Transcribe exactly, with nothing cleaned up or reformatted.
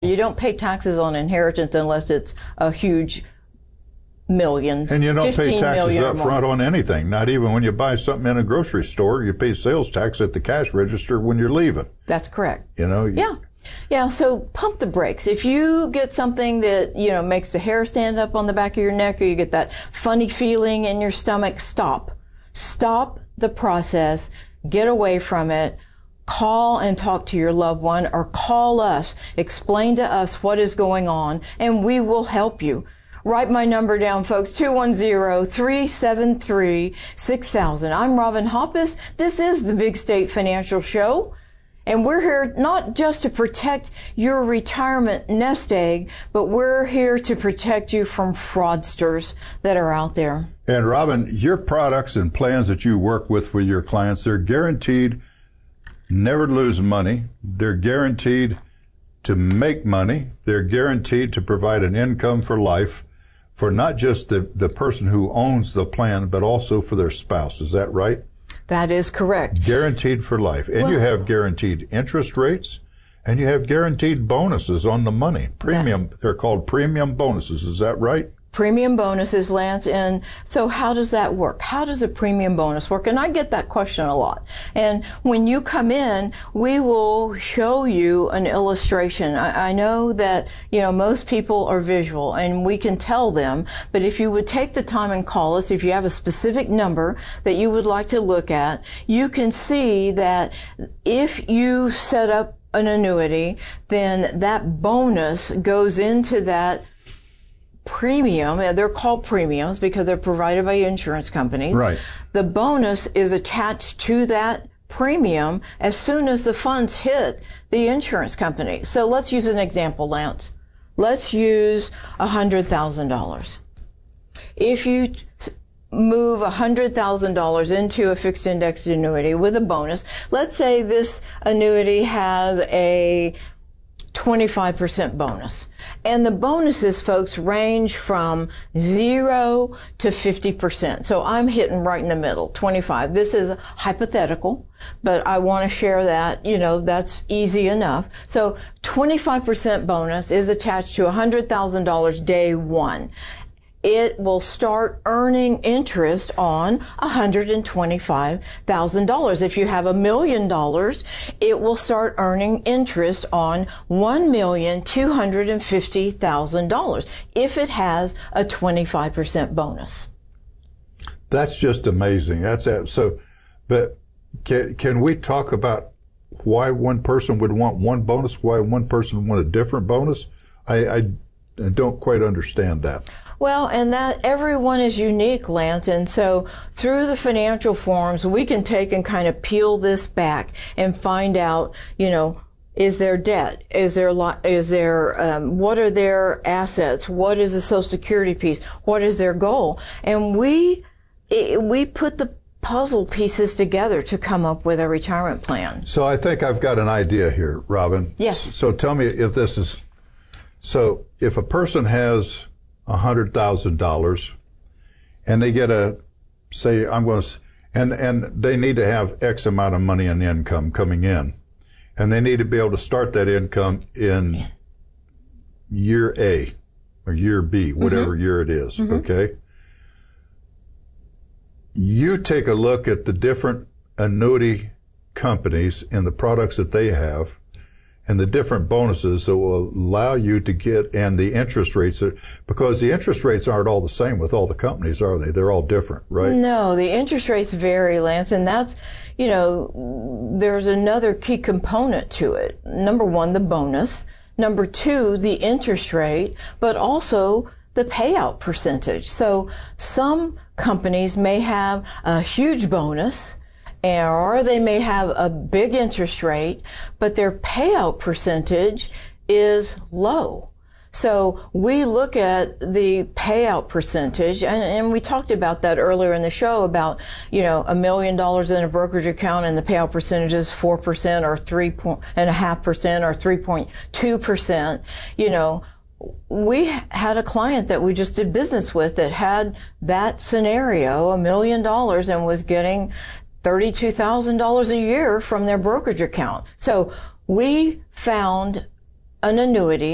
You don't pay taxes on inheritance unless it's a huge millions. And you don't pay taxes up front more. on anything. Not even when you buy something in a grocery store, you pay sales tax at the cash register when you're leaving. That's correct. You know? Yeah. Yeah, so pump the brakes. If you get something that, you know, makes the hair stand up on the back of your neck, or you get that funny feeling in your stomach, stop. Stop the process. Get away from it. Call and talk to your loved one, or call us. Explain to us what is going on, and we will help you. Write my number down, folks, two one zero, three seven three, six thousand. I'm Robin Hoppus. This is the Big State Financial Show. And we're here not just to protect your retirement nest egg, but we're here to protect you from fraudsters that are out there. And Robin, your products and plans that you work with for your clients, they're guaranteed never to lose money. They're guaranteed to make money. They're guaranteed to provide an income for life for not just the, the person who owns the plan, but also for their spouse. Is that right? That is correct. Guaranteed for life. And well, you have guaranteed interest rates, and you have guaranteed bonuses on the money. Premium, they're called premium bonuses. Is that right? Premium bonuses, Lance. And so how does that work? How does a premium bonus work? And I get that question a lot. And when you come in, we will show you an illustration. I, I know that, you know, most people are visual and we can tell them, but if you would take the time and call us, if you have a specific number that you would like to look at, you can see that if you set up an annuity, then that bonus goes into that premium. They're called premiums because they're provided by insurance companies. Right. The bonus is attached to that premium as soon as the funds hit the insurance company. So let's use an example, Lance. Let's use one hundred thousand dollars. If you t- move one hundred thousand dollars into a fixed index annuity with a bonus, let's say this annuity has a twenty-five percent bonus. And the bonuses, folks, range from zero to fifty percent. So I'm hitting right in the middle, twenty-five. This is hypothetical, but I want to share that, you know, that's easy enough. So twenty-five percent bonus is attached to one hundred thousand dollars day one. It will start earning interest on one hundred twenty-five thousand dollars. If you have a million dollars, it will start earning interest on one million two hundred fifty thousand dollars if it has a twenty-five percent bonus. That's just amazing. That's so. But can can we talk about why one person would want one bonus, why one person would want a different bonus? I, I don't quite understand that. Well, and that everyone is unique, Lance, and so through the financial forms, we can take and kind of peel this back and find out, you know, is there debt? Is there, is there, um, what are their assets? What is the Social Security piece? What is their goal? And we, we put the puzzle pieces together to come up with a retirement plan. So I think I've got an idea here, Robin. Yes. So tell me if this is, so if a person has one hundred thousand dollars and they get a, say, I'm going to, and, and they need to have X amount of money in income coming in, and they need to be able to start that income in year A or year B, whatever mm-hmm. year it is, mm-hmm. okay? You take a look at the different annuity companies and the products that they have and the different bonuses that will allow you to get, and the interest rates, are, because the interest rates aren't all the same with all the companies, are they? They're all different, right? No, the interest rates vary, Lance, and that's, you know, there's another key component to it. Number one, the bonus. Number two, the interest rate, but also the payout percentage. So some companies may have a huge bonus, or they may have a big interest rate, but their payout percentage is low. So we look at the payout percentage, and, and we talked about that earlier in the show about, you know, a million dollars in a brokerage account and the payout percentage is four percent or three point and a half percent or three point two percent. You know, we had a client that we just did business with that had that scenario, a million dollars, and was getting thirty-two thousand dollars a year from their brokerage account. So we found an annuity